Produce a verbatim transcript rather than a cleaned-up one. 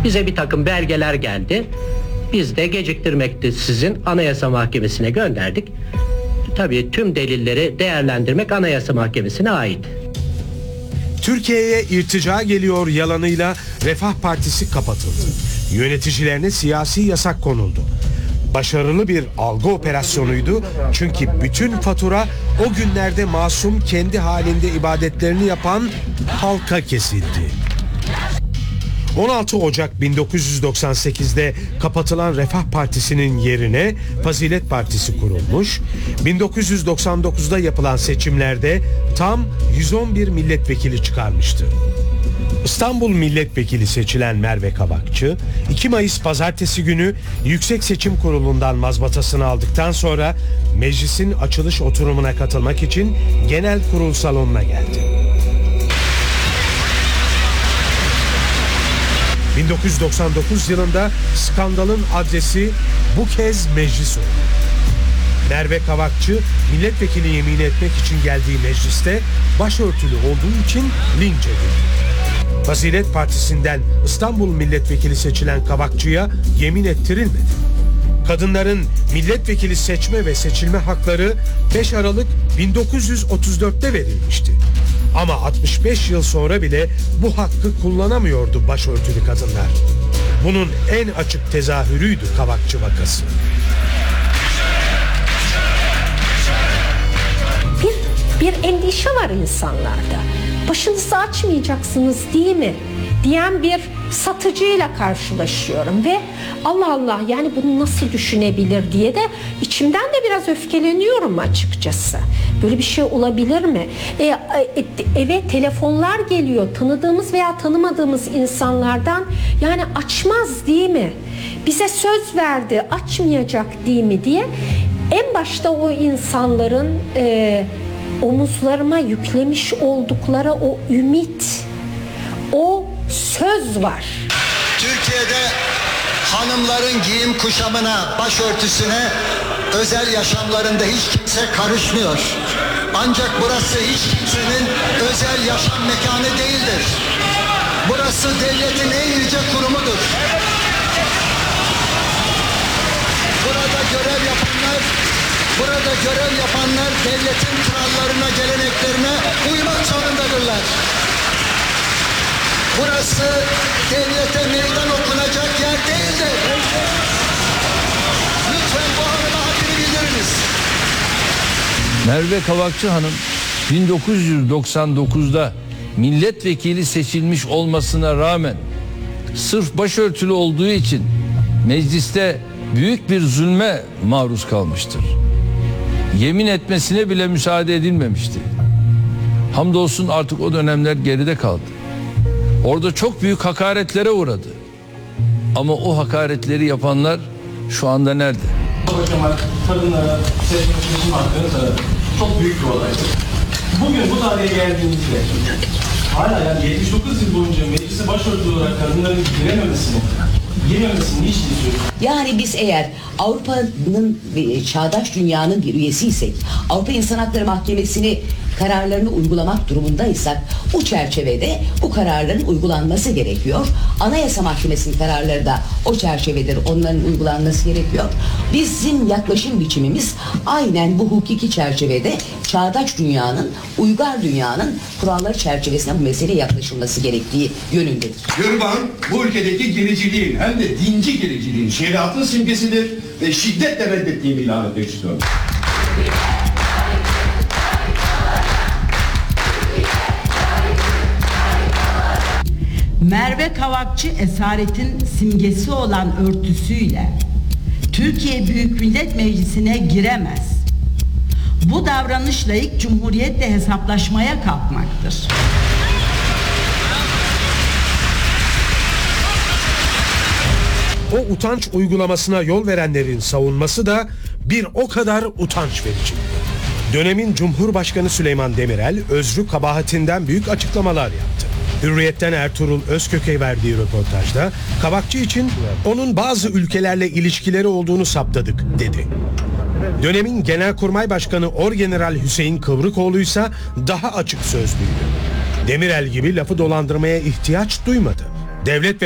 Bize bir takım belgeler geldi. Biz de geciktirmekti sizin Anayasa Mahkemesi'ne gönderdik. Tabii tüm delilleri değerlendirmek Anayasa Mahkemesi'ne ait. Türkiye'ye irtica geliyor yalanıyla Refah Partisi kapatıldı. Yöneticilerine siyasi yasak konuldu. Başarılı bir algı operasyonuydu çünkü bütün fatura o günlerde masum kendi halinde ibadetlerini yapan halka kesildi. on altı Ocak bin dokuz yüz doksan sekiz'de kapatılan Refah Partisi'nin yerine Fazilet Partisi kurulmuş. bin dokuz yüz doksan dokuz'da yapılan seçimlerde tam yüz on bir milletvekili çıkarmıştı. İstanbul milletvekili seçilen Merve Kavakçı, iki Mayıs pazartesi günü Yüksek Seçim Kurulu'ndan mazbatasını aldıktan sonra meclisin açılış oturumuna katılmak için genel kurul salonuna geldi. bin dokuz yüz doksan dokuz yılında skandalın adresi bu kez meclis oldu. Merve Kavakçı milletvekili yemin etmek için geldiği mecliste başörtülü olduğu için linç edildi. Fazilet Partisi'nden İstanbul milletvekili seçilen Kavakçı'ya yemin ettirilmedi. Kadınların milletvekili seçme ve seçilme hakları beş Aralık bin dokuz yüz otuz dört'te verilmişti. Ama altmış beş yıl sonra bile bu hakkı kullanamıyordu başörtülü kadınlar. Bunun en açık tezahürüydü Kavakçı vakası. Bir, bir endişe var insanlarda. Başınızı açmayacaksınız değil mi? Diyen bir satıcıyla karşılaşıyorum ve Allah Allah yani bunu nasıl düşünebilir diye de içimden de biraz öfkeleniyorum açıkçası. Böyle bir şey olabilir mi? E, e, eve telefonlar geliyor tanıdığımız veya tanımadığımız insanlardan, yani açmaz değil mi? Bize söz verdi, açmayacak değil mi diye en başta o insanların e, omuzlarıma yüklemiş oldukları o ümit, o söz var. Türkiye'de hanımların giyim kuşamına, başörtüsüne, özel yaşamlarında hiç kimse karışmıyor. Ancak burası hiç kimsenin özel yaşam mekanı değildir. Burası devletin en yüce kurumudur. Burada görev yapanlar, burada görev yapanlar devletin kurallarına, geleneklerine uymak zorundadırlar. Burası devlete meydan okunacak yer değildir. Lütfen bu hanıma haddini bildiriniz. Merve Kavakçı Hanım bin dokuz yüz doksan dokuz'da milletvekili seçilmiş olmasına rağmen sırf başörtülü olduğu için mecliste büyük bir zulme maruz kalmıştır. Yemin etmesine bile müsaade edilmemişti. Hamdolsun artık o dönemler geride kaldı. Orada çok büyük hakaretlere uğradı. Ama o hakaretleri yapanlar şu anda nerede? Hocam kadınlara seçme seçim hakkını tanıdı. Çok büyük bir olaydı. Bugün bu tarihe geldiğimizde hala yani yetmiş dokuz yıl boyunca meclise başörtülü olarak kadınların girememesini, girmemesini niçin istiyoruz? Yani biz eğer Avrupa'nın ve çağdaş dünyanın bir üyesiysek, Avrupa İnsan Hakları Mahkemesi'ni kararlarını uygulamak durumundaysak o çerçevede bu kararların uygulanması gerekiyor. Anayasa Mahkemesi'nin kararları da o çerçevedir, onların uygulanması gerekiyor. Bizim yaklaşım biçimimiz aynen bu hukuki çerçevede çağdaş dünyanın, uygar dünyanın kuralları çerçevesinde bu meseleye yaklaşılması gerektiği yönündedir. Türban bu ülkedeki gericiliğin hem de dinci gericiliğin şeriatın simgesidir ve şiddetle reddettiğimi ilan etmek istiyorum. Merve Kavakçı esaretin simgesi olan örtüsüyle Türkiye Büyük Millet Meclisi'ne giremez. Bu davranışla ilk Cumhuriyet'le hesaplaşmaya kalkmaktır. O utanç uygulamasına yol verenlerin savunması da bir o kadar utanç verici. Dönemin Cumhurbaşkanı Süleyman Demirel özrü kabahatinden büyük açıklamalar yaptı. Hürriyet'ten Ertuğrul Özkök'e verdiği röportajda Kavakçı için onun bazı ülkelerle ilişkileri olduğunu saptadık dedi. Dönemin Genelkurmay Başkanı Orgeneral Hüseyin Kıvrıkoğlu ise daha açık sözlüydü. Demirel gibi lafı dolandırmaya ihtiyaç duymadı. Devlet ve